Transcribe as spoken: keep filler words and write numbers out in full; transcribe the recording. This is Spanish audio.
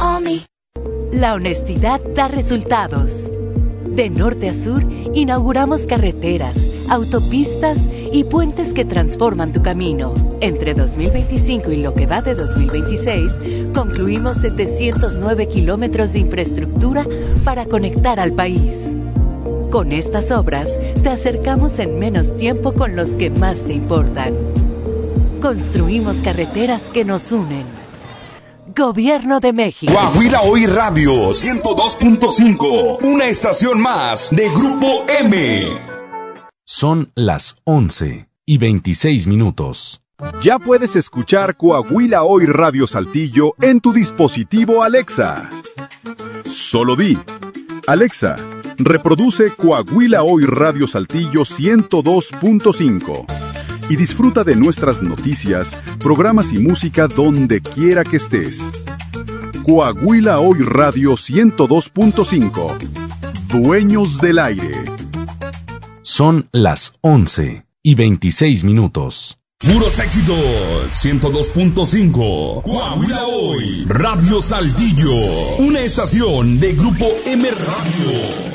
on me. La honestidad da resultados. De norte a sur, inauguramos carreteras, autopistas y puentes que transforman tu camino. Entre dos mil veinticinco y lo que va de dos mil veintiséis, concluimos setecientos nueve kilómetros de infraestructura para conectar al país. Con estas obras, te acercamos en menos tiempo con los que más te importan. Construimos carreteras que nos unen. Gobierno de México. Coahuila Hoy Radio ciento dos punto cinco, una estación más de Grupo M. Son las once y veintiséis minutos. Ya puedes escuchar Coahuila Hoy Radio Saltillo en tu dispositivo Alexa. Solo di, Alexa, reproduce Coahuila Hoy Radio Saltillo ciento dos punto cinco. Y disfruta de nuestras noticias, programas y música donde quiera que estés. Coahuila Hoy Radio ciento dos punto cinco. Dueños del aire. Son las once y veintiséis minutos. Puros éxitos, ciento dos punto cinco. Coahuila Hoy Radio Saltillo, una estación de Grupo M Radio.